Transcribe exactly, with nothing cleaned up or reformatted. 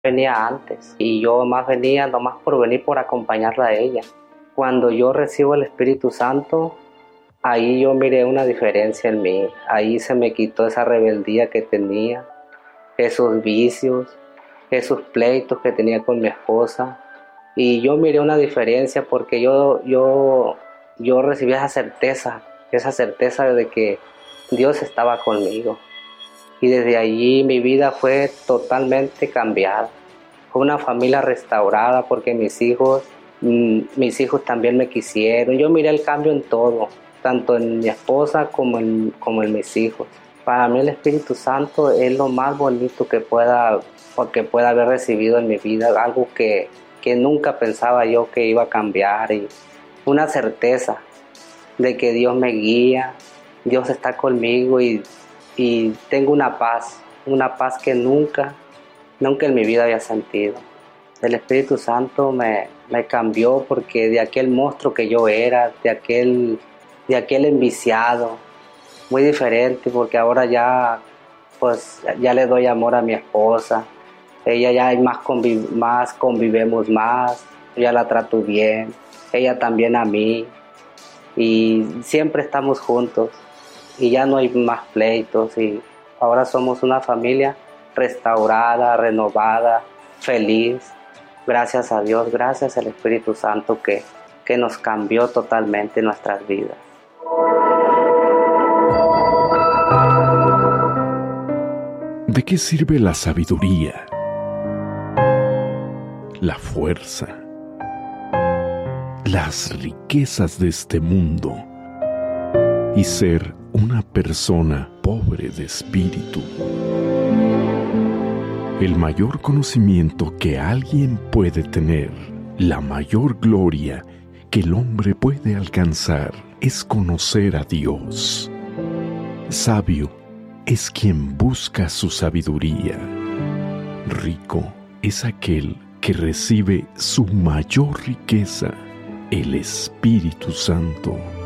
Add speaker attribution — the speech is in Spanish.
Speaker 1: venía antes y yo más venía nomás por venir por acompañarla a ella. Cuando yo recibo el Espíritu Santo, ahí yo miré una diferencia en mí. Ahí se me quitó esa rebeldía que tenía, esos vicios, esos pleitos que tenía con mi esposa. Y yo miré una diferencia porque yo, yo, yo recibí esa certeza, esa certeza de que Dios estaba conmigo. Y desde allí mi vida fue totalmente cambiada. Fue una familia restaurada porque mis hijos, mis hijos también me quisieron. Yo miré el cambio en todo, tanto en mi esposa como en, como en mis hijos. Para mí el Espíritu Santo es lo más bonito que pueda, que pueda haber recibido en mi vida, algo que, que nunca pensaba yo que iba a cambiar, y una certeza de que Dios me guía, Dios está conmigo y, y tengo una paz, una paz que nunca, nunca en mi vida había sentido. El Espíritu Santo me, me cambió porque de aquel monstruo que yo era, de aquel, de aquel enviciado, muy diferente, porque ahora ya, pues, ya le doy amor a mi esposa. Ella ya hay más, conviv más convivemos más, ya la trato bien, ella también a mí, y siempre estamos juntos, y ya no hay más pleitos, y ahora somos una familia restaurada, renovada, feliz, gracias a Dios, gracias al Espíritu Santo que, que nos cambió totalmente nuestras vidas.
Speaker 2: ¿De qué sirve la sabiduría, la fuerza, las riquezas de este mundo y ser una persona pobre de espíritu? El mayor conocimiento que alguien puede tener, la mayor gloria que el hombre puede alcanzar, es conocer a Dios. Sabio es quien busca su sabiduría. Rico es aquel que recibe su mayor riqueza, el Espíritu Santo.